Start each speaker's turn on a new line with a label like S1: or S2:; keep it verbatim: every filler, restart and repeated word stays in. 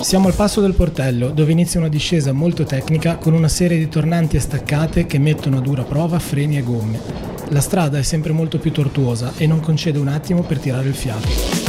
S1: Siamo al passo del portello, dove inizia una discesa molto tecnica con una serie di tornanti e staccate che mettono a dura prova freni e gomme. La strada è sempre molto più tortuosa e non concede un attimo per tirare il fiato.